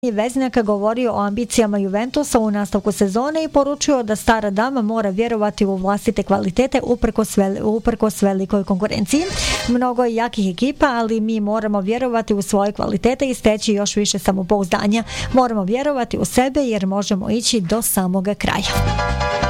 Vezniak govorio o ambicijama Juventusa u nastavku sezone i poručio da stara dama mora vjerovati u vlastite kvalitete uprkos velikoj konkurenciji. Mnogo je jakih ekipa, ali mi moramo vjerovati u svoje kvalitete i steći još više samopouzdanja. Moramo vjerovati u sebe jer možemo ići do samoga kraja.